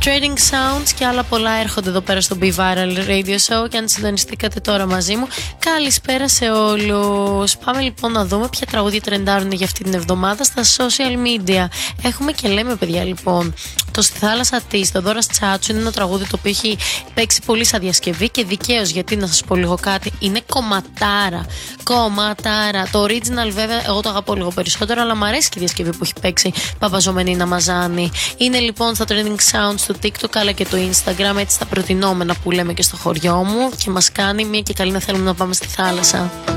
Trading Sounds και άλλα πολλά έρχονται εδώ πέρα στο Be Viral Radio Show. Και αν συντονιστήκατε τώρα μαζί μου, καλησπέρα σε όλους. Πάμε λοιπόν να δούμε ποια τραγούδια τρεντάρουν για αυτή την εβδομάδα στα social media. Έχουμε και λέμε, παιδιά, λοιπόν, το Στη Θάλασσα της, το Δώρας Τσάτσου, είναι ένα τραγούδι το οποίο έχει παίξει πολύ σαν διασκευή και δικαίως, γιατί να σας πω λίγο κάτι, είναι κομματάρα. Κομματάρα. Το original, βέβαια, εγώ το αγαπώ λίγο περισσότερο, αλλά μου αρέσει και η διασκευή που έχει παίξει Παπαζωμενίνα Μαζάνη. Είναι λοιπόν στα Trending Sounds στο TikTok αλλά και το Instagram, έτσι στα προτινόμενα που λέμε και στο χωριό μου, και μας κάνει μια και καλή να θέλουμε να πάμε στη θάλασσα.